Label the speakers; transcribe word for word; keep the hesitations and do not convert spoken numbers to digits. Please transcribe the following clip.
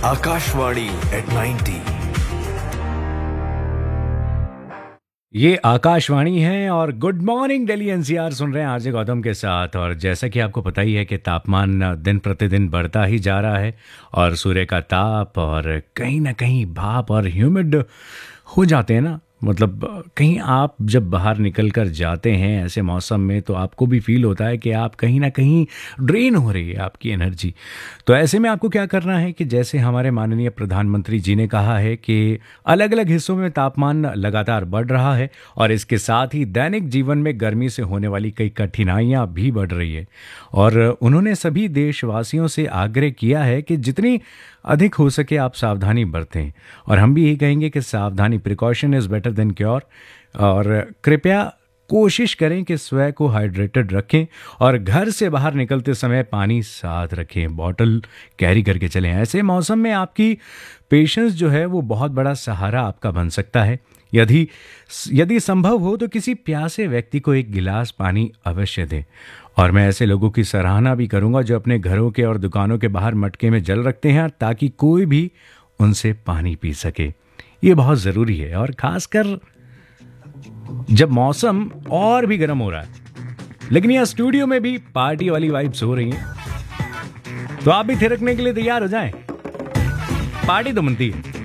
Speaker 1: Akashvani eight ninety.
Speaker 2: ये आकाशवाणी है और गुड मॉर्निंग दिल्ली एनसीआर सुन रहे हैं आरजे गौतम के साथ। और जैसा कि आपको पता ही है कि तापमान दिन प्रतिदिन बढ़ता ही जा रहा है और सूर्य का ताप और कहीं ना कहीं भाप और ह्यूमिड हो जाते हैं ना। मतलब कहीं आप जब बाहर निकल कर जाते हैं ऐसे मौसम में तो आपको भी फील होता है कि आप कहीं ना कहीं ड्रेन हो रही है आपकी एनर्जी। तो ऐसे में आपको क्या करना है कि जैसे हमारे माननीय प्रधानमंत्री जी ने कहा है कि अलग अलग हिस्सों में तापमान लगातार बढ़ रहा है और इसके साथ ही दैनिक जीवन में गर्मी से होने वाली कई कठिनाइयाँ भी बढ़ रही है। और उन्होंने सभी देशवासियों से आग्रह किया है कि जितनी अधिक हो सके आप सावधानी बरतें। और हम भी यही कहेंगे कि सावधानी, precaution is better than cure. और कृपया कोशिश करें कि स्वयं को हाइड्रेटेड रखें और घर से बाहर निकलते समय पानी साथ रखें, बॉटल कैरी करके चलें। ऐसे मौसम में आपकी पेशेंस जो है वो बहुत बड़ा सहारा आपका बन सकता है। यदि यदि संभव हो तो किसी प्यासे व्यक्ति को एक गिलास पानी अवश्य दें। और मैं ऐसे लोगों की सराहना भी करूंगा जो अपने घरों के और दुकानों के बाहर मटके में जल रखते हैं ताकि कोई भी उनसे पानी पी सके। ये बहुत ज़रूरी है और ख़ासकर जब मौसम और भी गर्म हो रहा है। लेकिन यहाँ स्टूडियो में भी पार्टी वाली वाइब्स हो रही हैं, तो आप भी थिरकने के लिए तैयार हो जाएं। पार्टी तो बनती है।